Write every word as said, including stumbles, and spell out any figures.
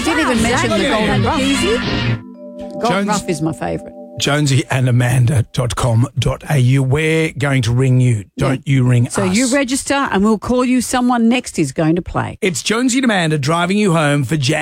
didn't even mention the Golden Ruff. Easy. Golden Jones- Ruff is my favourite. Jonesy and Amanda dot com dot a u. We're going to ring you. Don't you ring So us. you register and we'll call you. Someone next is going to play. It's Jonesy and Amanda driving you home for Jam.